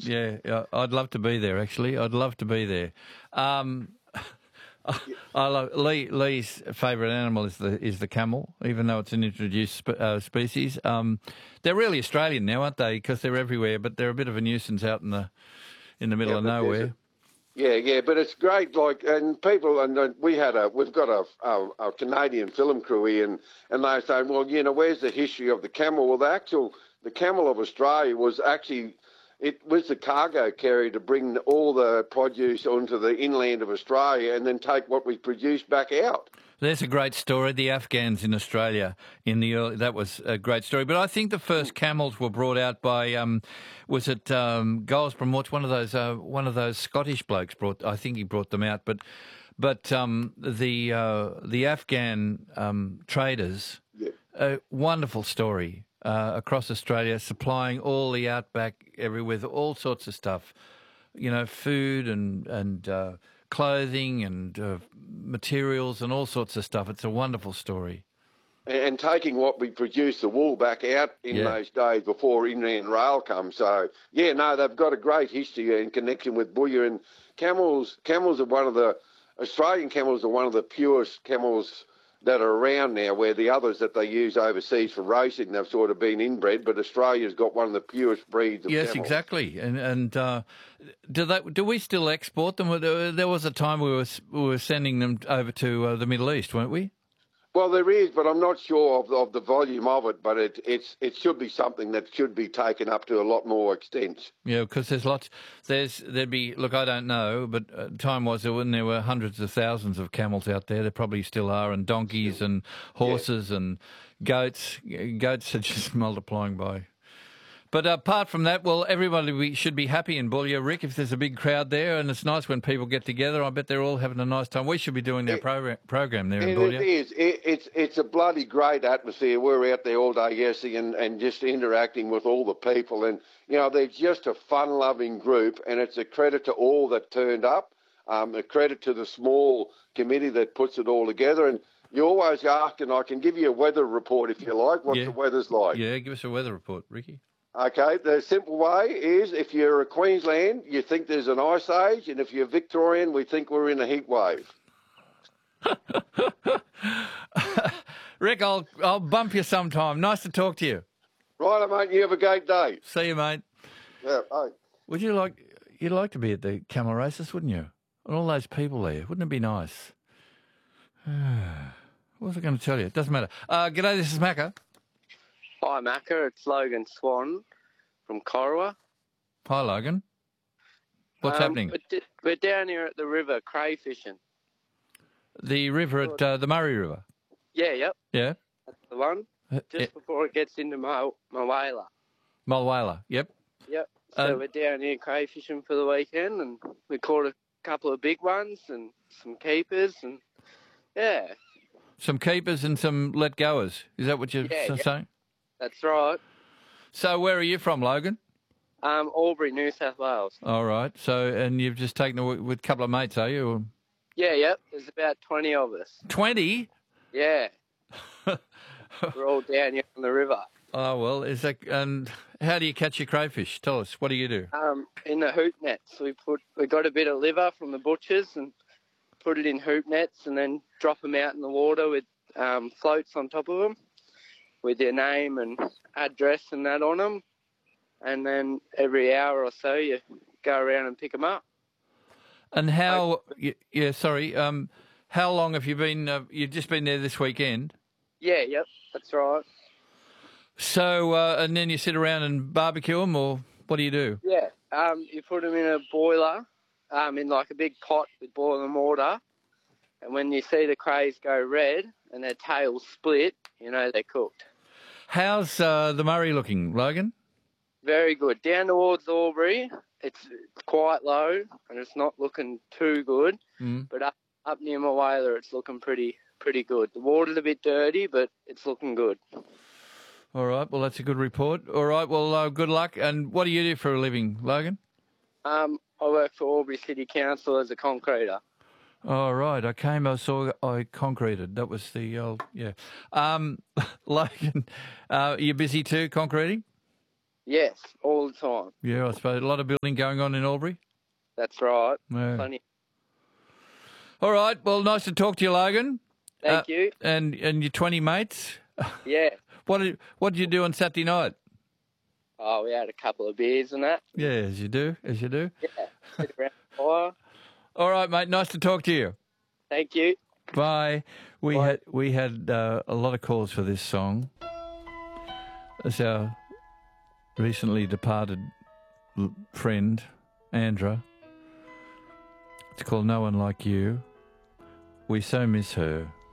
Yeah, yeah, I'd love to be there. Actually, I'd love to be there. I love Lee's favourite animal is the camel, even though it's an introduced species. They're really Australian now, aren't they? Because they're everywhere, but they're a bit of a nuisance out in the middle of nowhere. Yeah, but it's great. Like, and people, and we've got a Canadian film crew here, and they're saying, well, where's the history of the camel? Well, the camel of Australia was actually. It was the cargo carrier to bring all the produce onto the inland of Australia and then take what we produced back out. There's a great story. The Afghans in Australia that was a great story. But I think the first camels were brought out by was it Goldsborough Morts? One of those Scottish blokes I think he brought them out. But the Afghan traders, a wonderful story. Across Australia, supplying all the outback everywhere with all sorts of stuff, food and clothing and materials and all sorts of stuff. It's a wonderful story. And taking what we produced, the wool, back out in those days before inland rail comes. So, they've got a great history in connection with Boulia. And camels are Australian camels are one of the purest camels that are around now, where the others that they use overseas for racing, they've sort of been inbred, but Australia's got one of the purest breeds of camels. Yes, exactly. And do we still export them? There was a time we were sending them over to the Middle East, weren't we? Well, there is, but I'm not sure of the volume of it. But it should be something that should be taken up to a lot more extent. Yeah, because there's lots. There'd be. Look, I don't know, but time was when there were hundreds of thousands of camels out there. There probably still are, and donkeys and horses and goats. Goats are just multiplying by. But apart from that, well, everybody should be happy in Boulia, Rick, if there's a big crowd there, and it's nice when people get together. I bet they're all having a nice time. We should be doing their program there in Boulia. It is. It's a bloody great atmosphere. We're out there all day yesterday and just interacting with all the people. And, they're just a fun-loving group, and it's a credit to all that turned up, a credit to the small committee that puts it all together. And you always ask, and I can give you a weather report if you like, what the weather's like. Yeah, give us a weather report, Ricky. Okay, the simple way is if you're a Queensland, you think there's an ice age, and if you're Victorian, we think we're in a heat wave. Rick, I'll bump you sometime. Nice to talk to you. Right, mate. You have a great day. See you, mate. Yeah, bye. Would you'd like to be at the camel races, wouldn't you? And all those people there, wouldn't it be nice? What was I going to tell you? It doesn't matter. G'day, this is Macca. Hi, Macca. It's Logan Swan from Corowa. Hi, Logan. What's happening? We're down here at the river crayfishing. The river at the Murray River? Yeah, yep. Yeah? That's the one. Just before it gets into Mulwala. Mulwala, yep. Yep. So we're down here crayfishing for the weekend, and we caught a couple of big ones and some keepers, and yeah. Some keepers and some let-goers. Is that what you're saying? That's right. So where are you from, Logan? Albury, New South Wales. All right. So, and you've just taken it with a couple of mates, are you? Or? Yeah, yep. There's about 20 of us. 20? Yeah. We're all down here on the river. Oh, well, and how do you catch your crayfish? Tell us. What do you do? In the hoop nets. We got a bit of liver from the butchers and put it in hoop nets and then drop them out in the water with floats on top of them, with your name and address and that on them. And then every hour or so you go around and pick them up. And how, how long have you been, you've just been there this weekend? Yeah, yep, that's right. So, and then you sit around and barbecue them, or what do you do? Yeah, you put them in a boiler, in like a big pot with boiling water. And when you see the crays go red and their tails split, you know they're cooked. How's the Murray looking, Logan? Very good. Down towards Albury, it's quite low and it's not looking too good. But up near Mulwala, it's looking pretty good. The water's a bit dirty, but it's looking good. All right. Well, that's a good report. All right. Well, good luck. And what do you do for a living, Logan? I work for Albury City Council as a concreter. All right. I concreted. That was the old, yeah. Logan, you're busy too, concreting? Yes, all the time. Yeah, I suppose a lot of building going on in Albury. That's right. Yeah. Plenty. All right. Well, nice to talk to you, Logan. Thank you. And your 20 mates. Yeah. What did you do on Saturday night? Oh, we had a couple of beers and that. Yeah, as you do. Yeah. Sit around the fire. All right, mate. Nice to talk to you. Thank you. Bye. We Bye. had a lot of calls for this song. It's our recently departed friend, Andra. It's called No One Like You. We so miss her.